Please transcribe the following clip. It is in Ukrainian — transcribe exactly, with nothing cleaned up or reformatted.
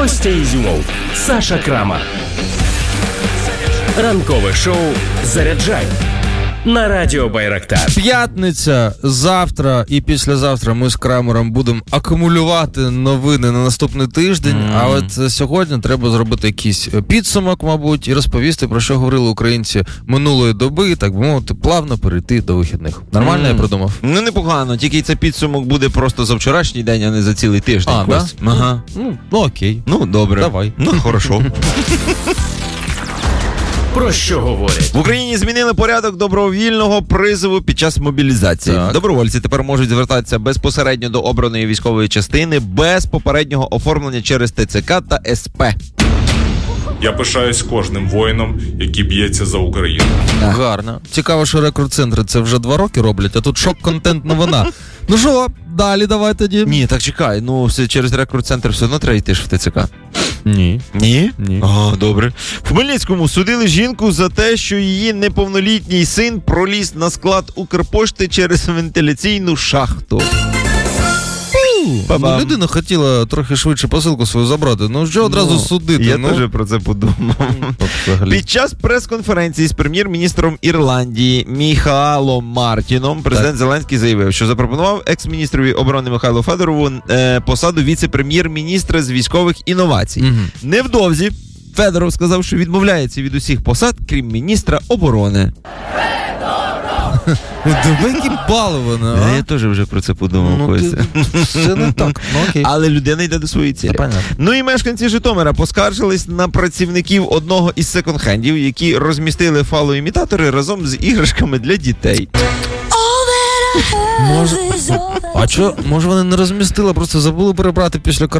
Костя Ізюмов, Саша Крамар. Ранкове шоу «Заряджай» на радіо Байрактар. П'ятниця, завтра і післязавтра ми з Крамером будемо акумулювати новини на наступний тиждень, mm. а от сьогодні треба зробити якийсь підсумок, мабуть, і розповісти, про що говорили українці минулої доби, так би мовити, плавно перейти до вихідних. Нормально mm. я придумав? Ну, непогано, тільки цей підсумок буде просто за вчорашній день, а не за цілий тиждень. А, да? Ага. Ну, ну, окей. Ну, добре. Давай. Ну, хорошо. Про що говорять? В Україні змінили порядок добровільного призову під час мобілізації. Так. Добровольці тепер можуть звертатися безпосередньо до обраної військової частини без попереднього оформлення через ТЦК та ес пе. Я пишаюсь кожним воїном, який б'ється за Україну. Гарно. Цікаво, що рекрут-центри це вже два роки роблять, а тут шок-контент новина. Ну що, далі давай тоді. Ні, так чекай, ну все через рекрут-центр все одно треба йти ж в ТЦК. Ні. Ні? Ні. Ага, добре. В Хмельницькому судили жінку за те, що її неповнолітній син проліз на склад Укрпошти через вентиляційну шахту. Ну, людина хотіла трохи швидше посилку свою забрати. Ну, що одразу ну, судити? Я ну? теж про це подумав. Взагалі. Під час прес-конференції з прем'єр-міністром Ірландії Міхаелом Мартіном президент так. Зеленський заявив, що запропонував екс-міністрові оборони Михайлу Федорову е, посаду віце-прем'єр-міністра з військових інновацій. Угу. Невдовзі Федоров сказав, що відмовляється від усіх посад, крім міністра оборони. Дивики баловане, а? Я теж вже про це подумав. Ну, ти, це не так, ну окей. Але людина йде до своєї цілі. Ну і мешканці Житомира поскаржились на працівників одного із секонд-хендів, які розмістили фалоімітатори разом з іграшками для дітей. Може, а що, може вони не розмістили, просто забули перебрати після